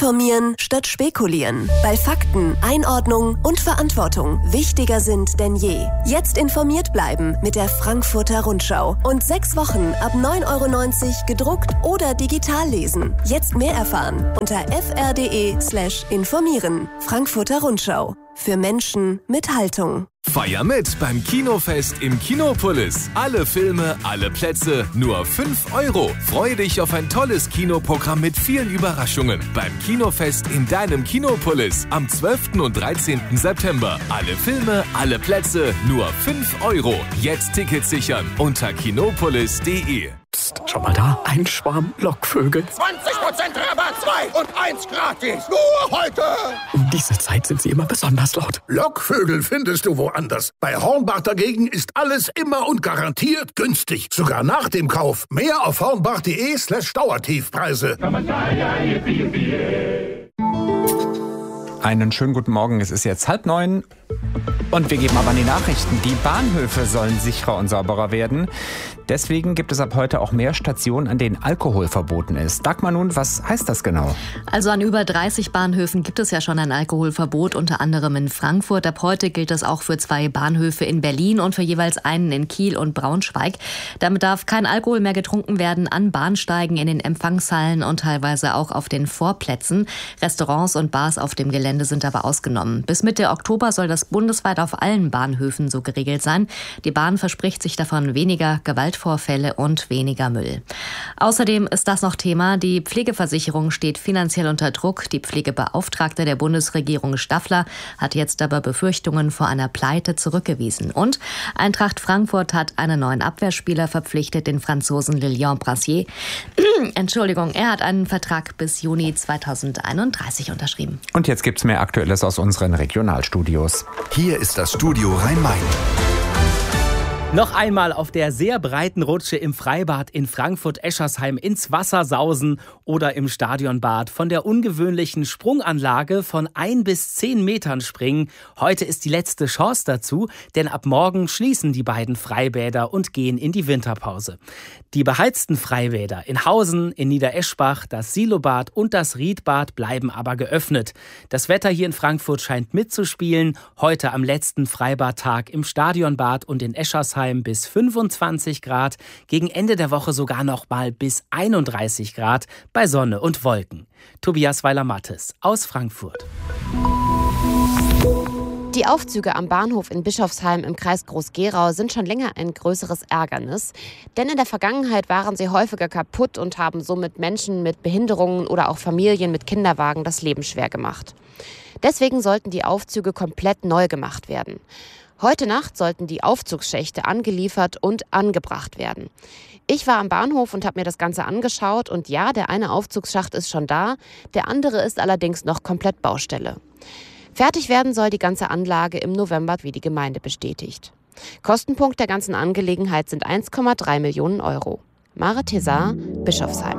Informieren statt spekulieren. Weil Fakten, Einordnung und Verantwortung wichtiger sind denn je. Jetzt informiert bleiben mit der Frankfurter Rundschau. Und 6 Wochen ab 9,90 € gedruckt oder digital lesen. Jetzt mehr erfahren unter fr.de/informieren. Frankfurter Rundschau. Für Menschen mit Haltung. Feier mit beim Kinofest im Kinopolis. Alle Filme, alle Plätze, nur 5 €. Freue dich auf ein tolles Kinoprogramm mit vielen Überraschungen. Beim Kinofest in deinem Kinopolis am 12. und 13. September. Alle Filme, alle Plätze, nur 5 €. Jetzt Tickets sichern unter kinopolis.de. Psst, schau mal da, ein Schwarm Lockvögel. 20% Rabatt, 2 und 1 gratis. Nur heute. Um diese Zeit sind sie immer besonders laut. Lockvögel findest du woanders. Bei Hornbach dagegen ist alles immer und garantiert günstig. Sogar nach dem Kauf. Mehr auf hornbach.de/Dauertiefpreise. Einen schönen guten Morgen, es ist jetzt 8:30 und wir geben aber an die Nachrichten. Die Bahnhöfe sollen sicherer und sauberer werden. Deswegen gibt es ab heute auch mehr Stationen, an denen Alkohol verboten ist. Dagmar nun, was heißt das genau? Also an über 30 Bahnhöfen gibt es ja schon ein Alkoholverbot, unter anderem in Frankfurt. Ab heute gilt das auch für 2 Bahnhöfe in Berlin und für jeweils einen in Kiel und Braunschweig. Damit darf kein Alkohol mehr getrunken werden an Bahnsteigen, in den Empfangshallen und teilweise auch auf den Vorplätzen. Restaurants und Bars auf dem Gelände sind aber ausgenommen. Bis Mitte Oktober soll das bundesweit auf allen Bahnhöfen so geregelt sein. Die Bahn verspricht sich davon weniger Gewaltvorfälle und weniger Müll. Außerdem ist das noch Thema. Die Pflegeversicherung steht finanziell unter Druck. Die Pflegebeauftragte der Bundesregierung Staffler hat jetzt aber Befürchtungen vor einer Pleite zurückgewiesen. Und Eintracht Frankfurt hat einen neuen Abwehrspieler verpflichtet, den Franzosen Lilian Brassier. Entschuldigung, er hat einen Vertrag bis Juni 2031 unterschrieben. Und jetzt gibt's mehr Aktuelles aus unseren Regionalstudios. Hier ist das Studio Rhein-Main. Noch einmal auf der sehr breiten Rutsche im Freibad in Frankfurt-Eschersheim ins Wasser sausen oder im Stadionbad von der ungewöhnlichen Sprunganlage von 1 bis 10 Metern springen. Heute ist die letzte Chance dazu, denn ab morgen schließen die beiden Freibäder und gehen in die Winterpause. Die beheizten Freibäder in Hausen, in Niedereschbach, das Silobad und das Riedbad bleiben aber geöffnet. Das Wetter hier in Frankfurt scheint mitzuspielen. Heute am letzten Freibadtag im Stadionbad und in Eschersheim bis 25 Grad, gegen Ende der Woche sogar noch mal bis 31 Grad bei Sonne und Wolken. Tobias Weiler-Mattes aus Frankfurt. Die Aufzüge am Bahnhof in Bischofsheim im Kreis Groß-Gerau sind schon länger ein größeres Ärgernis. Denn in der Vergangenheit waren sie häufiger kaputt und haben somit Menschen mit Behinderungen oder auch Familien mit Kinderwagen das Leben schwer gemacht. Deswegen sollten die Aufzüge komplett neu gemacht werden. Heute Nacht sollten die Aufzugsschächte angeliefert und angebracht werden. Ich war am Bahnhof und habe mir das Ganze angeschaut und ja, der eine Aufzugsschacht ist schon da, der andere ist allerdings noch komplett Baustelle. Fertig werden soll die ganze Anlage im November, wie die Gemeinde bestätigt. Kostenpunkt der ganzen Angelegenheit sind 1,3 Millionen €. Mare Tessar, Bischofsheim.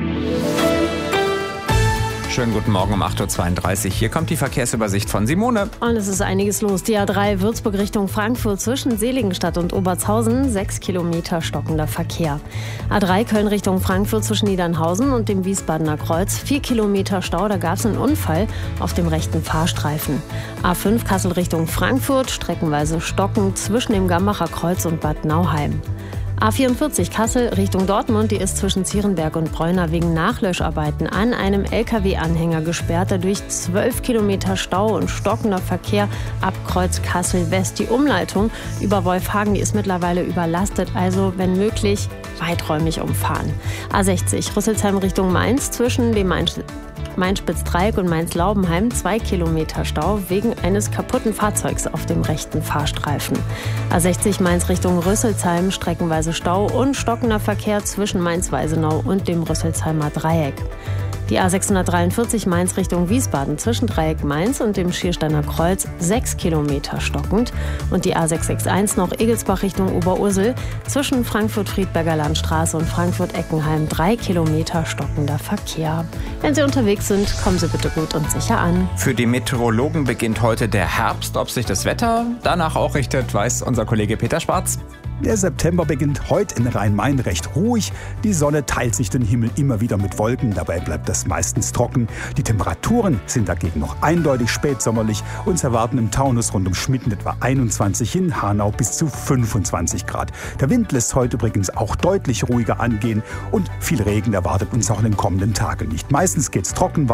Schönen guten Morgen um 8:32 Uhr. Hier kommt die Verkehrsübersicht von Simone. Und es ist einiges los. Die A3 Würzburg Richtung Frankfurt zwischen Seligenstadt und Obertshausen, 6 Kilometer stockender Verkehr. A3 Köln Richtung Frankfurt zwischen Niedernhausen und dem Wiesbadener Kreuz, 4 Kilometer Stau, da gab es einen Unfall auf dem rechten Fahrstreifen. A5 Kassel Richtung Frankfurt, streckenweise stockend zwischen dem Gambacher Kreuz und Bad Nauheim. A44 Kassel Richtung Dortmund, die ist zwischen Zierenberg und Bräuner wegen Nachlöscharbeiten an einem LKW-Anhänger gesperrt. Dadurch 12 Kilometer Stau und stockender Verkehr ab Kreuz Kassel West. Die Umleitung über Wolfhagen, die ist mittlerweile überlastet, also wenn möglich weiträumig umfahren. A60 Rüsselsheim Richtung Mainz zwischen dem Mainz-Spitz-Dreieck und Mainz-Laubenheim 2 Kilometer Stau wegen eines kaputten Fahrzeugs auf dem rechten Fahrstreifen. A60 Mainz Richtung Rüsselsheim, streckenweise Stau und stockender Verkehr zwischen Mainz-Weisenau und dem Rüsselsheimer Dreieck. Die A643 Mainz Richtung Wiesbaden zwischen Dreieck Mainz und dem Schiersteiner Kreuz 6 Kilometer stockend. Und die A661 noch Egelsbach Richtung Oberursel zwischen Frankfurt-Friedberger Landstraße und Frankfurt-Eckenheim 3 Kilometer stockender Verkehr. Wenn Sie unterwegs sind, kommen Sie bitte gut und sicher an. Für die Meteorologen beginnt heute der Herbst. Ob sich das Wetter danach auch richtet, weiß unser Kollege Peter Schwarz. Der September beginnt heute in Rhein-Main recht ruhig. Die Sonne teilt sich den Himmel immer wieder mit Wolken. Dabei bleibt es meistens trocken. Die Temperaturen sind dagegen noch eindeutig spätsommerlich. Uns erwarten im Taunus rund um Schmitten etwa 21, in Hanau bis zu 25 Grad. Der Wind lässt heute übrigens auch deutlich ruhiger angehen und viel Regen erwartet uns auch in den kommenden Tagen nicht. Meistens geht's trocken weiter.